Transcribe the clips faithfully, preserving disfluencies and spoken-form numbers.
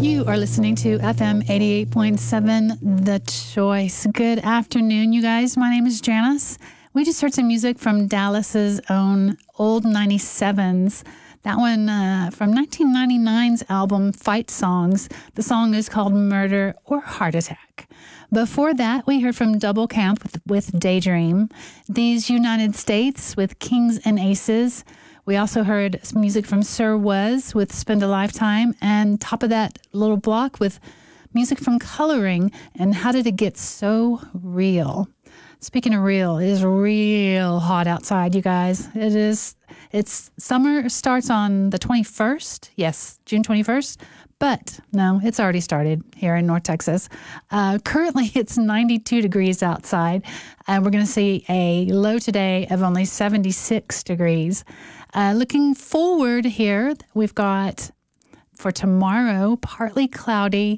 You are listening to F M eighty-eight point seven, The Choice. Good afternoon, you guys. My name is Janice. We just heard some music from Dallas's own Old ninety-sevens. That one uh, from nineteen ninety-nine's album, Fight Songs. The song is called Murder or Heart Attack. Before that, we heard from Double Camp with, with Daydream. These United States with Kings and Aces. We also heard some music from Sir Was with Spend a Lifetime, and top of that little block with music from Coloring and How Did It Get So Real. Speaking of real, it is real hot outside, you guys. It is. It's summer starts on the twenty-first. Yes, June twenty-first. But no, it's already started here in North Texas. Uh, currently, it's ninety-two degrees outside, and we're going to see a low today of only seventy-six degrees. Uh, looking forward here, we've got for tomorrow, partly cloudy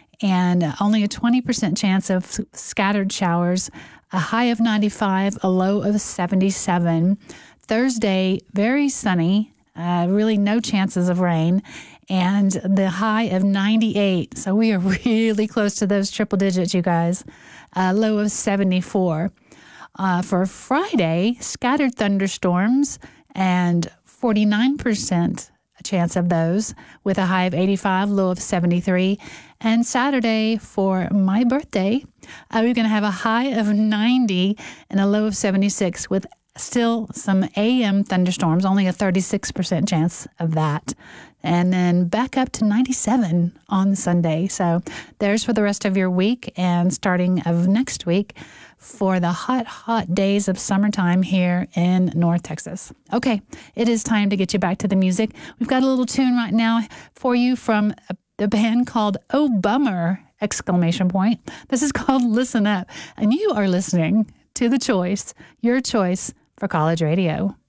and only a twenty percent chance of scattered showers, a high of ninety-five, a low of seventy-seven. Thursday, very sunny, uh, really no chances of rain, and the high of ninety-eight. So we are really close to those triple digits, you guys. A low of seventy-four. Uh, for Friday, scattered thunderstorms and forty-nine percent chance of those with a high of eighty-five, low of seventy-three. And Saturday for my birthday, uh, we're going to have a high of ninety and a low of seventy-six with still some A M thunderstorms, only a thirty-six percent chance of that. And then back up to ninety-seven on Sunday. So there's for the rest of your week and starting of next week for the hot, hot days of summertime here in North Texas. Okay, it is time to get you back to the music. We've got a little tune right now for you from the band called Oh Bummer! Exclamation point. This is called Listen Up, and you are listening to The Choice, your choice for college radio.